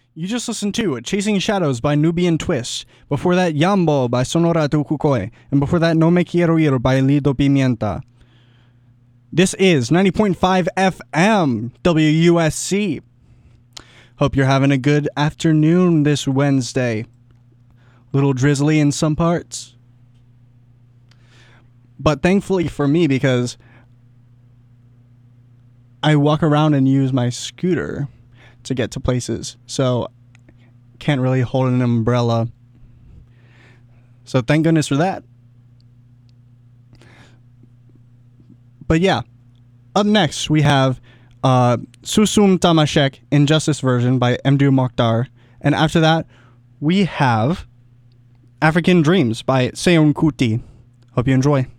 You just listened to Chasing Shadows by Nubian Twist. Before that, Yambo by Sonora Tukukoi. And before that, No Me Quiero Ir by Lido Pimienta. This is 90.5 FM WUSC. Hope you're having a good afternoon this Wednesday. Little drizzly in some parts. But thankfully for me, because I walk around and use my scooter to get to places, so can't really hold an umbrella. So thank goodness for that. But yeah, up next we have Susum Tamashek Injustice version by Mdu Mokhtar, and after that we have African Dreams by Seun Kuti. Hope you enjoy.